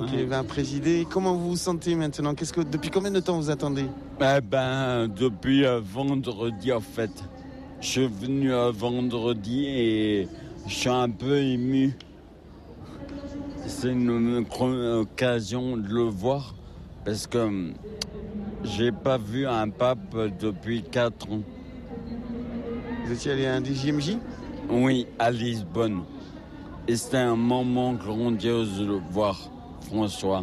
qui va présider. Comment vous vous sentez maintenant? Depuis combien de temps vous attendez? Depuis vendredi en fait. Je suis venu vendredi et je suis un peu ému. C'est une occasion de le voir parce que j'ai pas vu un pape depuis 4 ans. Vous étiez allé à un JMJ? Oui, à Lisbonne. Et c'était un moment grandiose de le voir, François.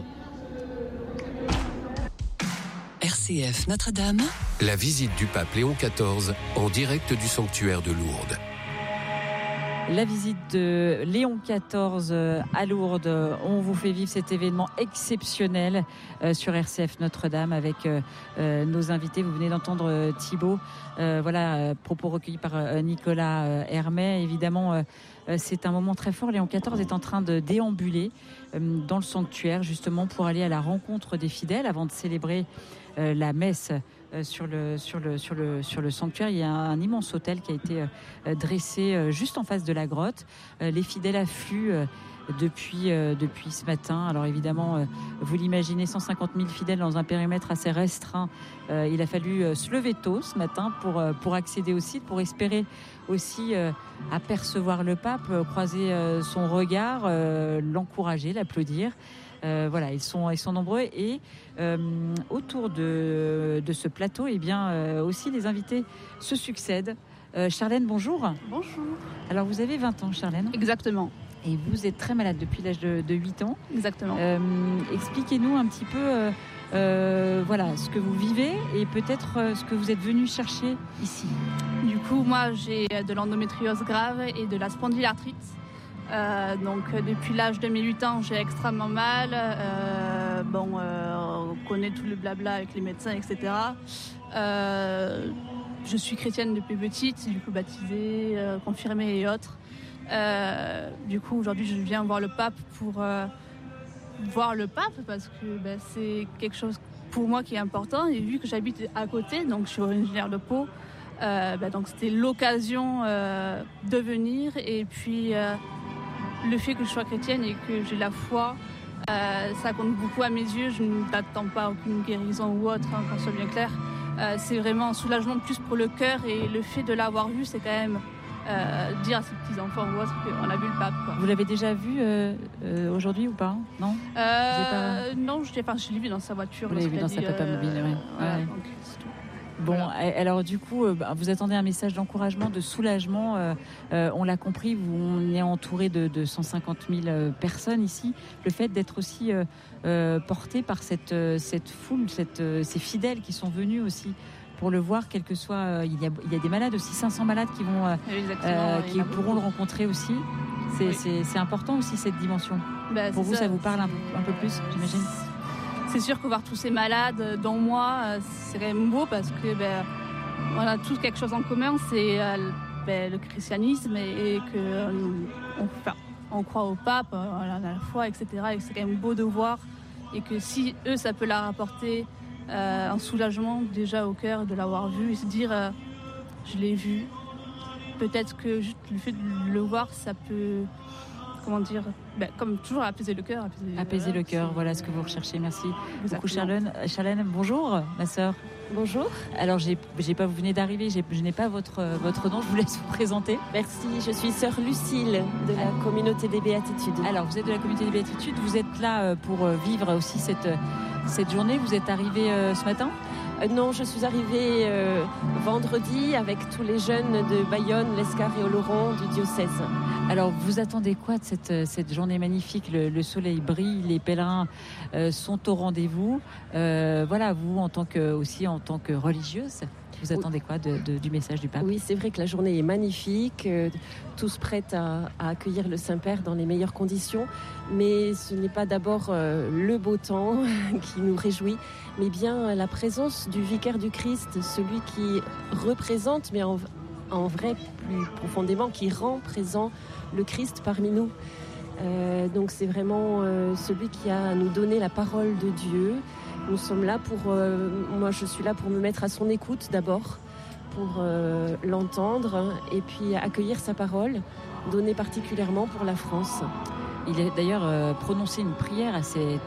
RCF Notre-Dame. La visite du pape Léon XIV en direct du sanctuaire de Lourdes. La visite de Léon XIV à Lourdes. On vous fait vivre cet événement exceptionnel sur RCF Notre-Dame avec nos invités. Vous venez d'entendre Thibaut. Propos recueillis par Nicolas Hermet. Évidemment, c'est un moment très fort. Léon XIV est en train de déambuler dans le sanctuaire justement pour aller à la rencontre des fidèles avant de célébrer la messe. Sur le sanctuaire, il y a un immense autel qui a été dressé juste en face de la grotte. Les fidèles affluent depuis ce matin. Alors évidemment, vous l'imaginez, 150 000 fidèles dans un périmètre assez restreint. Il a fallu se lever tôt ce matin pour accéder au site, pour espérer aussi apercevoir le pape, croiser son regard, l'encourager, l'applaudir. Ils sont nombreux et autour de ce plateau, aussi les invités se succèdent. Charlène, bonjour. Bonjour. Alors vous avez 20 ans, Charlène. Exactement. Et vous êtes très malade depuis l'âge de 8 ans. Exactement. Expliquez-nous un petit peu ce que vous vivez et peut-être ce que vous êtes venu chercher ici. Du coup, moi j'ai de l'endométriose grave et de la spondylarthrite. Depuis l'âge de mes 8 ans, j'ai extrêmement mal. On connaît tout le blabla avec les médecins, etc. Je suis chrétienne depuis petite, du coup baptisée, confirmée et autres. Du coup, aujourd'hui, je viens voir le pape pour voir le pape parce que c'est quelque chose pour moi qui est important. Et vu que j'habite à côté, donc je suis originaire de Pau, donc c'était l'occasion de venir. Et puis le fait que je sois chrétienne et que j'ai la foi, ça compte beaucoup à mes yeux. Je n'attends pas aucune guérison ou autre, qu'on soit bien clair. C'est vraiment un soulagement plus pour le cœur et le fait de l'avoir vu, c'est quand même dire à ses petits-enfants ou autres qu'on a vu le pape. Quoi. Vous l'avez déjà vu aujourd'hui ou pas? Non Non, je l'ai vu dans sa voiture. Vous l'avez vu dans sa papa mobile, oui. Voilà, donc c'est tout. Bon, voilà. Alors du coup, vous attendez un message d'encouragement, de soulagement. On l'a compris, on est entouré de 150 000 personnes ici. Le fait d'être aussi porté par cette foule, ces fidèles qui sont venus aussi pour le voir, quel que soit. Il y a des malades aussi, 500 malades qui vont, qui pourront le rencontrer aussi. C'est important aussi cette dimension. Pour vous, ça vous parle un peu plus, j'imagine. C'est sûr que voir tous ces malades, dont moi, c'est quand même beau parce que on a tous quelque chose en commun, c'est le christianisme et que on croit au pape, on a la foi, etc. Et c'est quand même beau de voir et que si eux, ça peut leur apporter un soulagement déjà au cœur de l'avoir vu et se dire je l'ai vu. Peut-être que juste le fait de le voir, ça peut... comme toujours, apaiser le cœur. Apaiser le cœur, voilà ce que vous recherchez. Merci beaucoup, Charlène. Charlène, bonjour, ma sœur. Bonjour. Alors, vous venez d'arriver, je n'ai pas votre nom, je vous laisse vous présenter. Merci, je suis sœur Lucille de la communauté des Béatitudes. Alors, vous êtes de la communauté des Béatitudes, vous êtes là pour vivre aussi cette journée. Vous êtes arrivée ce matin ? Non, je suis arrivée vendredi avec tous les jeunes de Bayonne, l'Escar et Oloron du diocèse. Alors, vous attendez quoi de cette journée magnifique ? Le soleil brille, les pèlerins sont au rendez-vous. Vous, en tant que religieuse, vous attendez quoi du message du pape ? Oui, c'est vrai que la journée est magnifique, tous prêts à accueillir le Saint-Père dans les meilleures conditions. Mais ce n'est pas d'abord le beau temps qui nous réjouit, mais bien la présence du vicaire du Christ, celui qui représente, mais en vrai plus profondément, qui rend présent le Christ parmi nous. Donc c'est vraiment celui qui a à nous donné la parole de Dieu. Nous sommes là moi je suis là pour me mettre à son écoute d'abord, pour l'entendre et puis accueillir sa parole, donnée particulièrement pour la France. Il a d'ailleurs prononcé une prière assez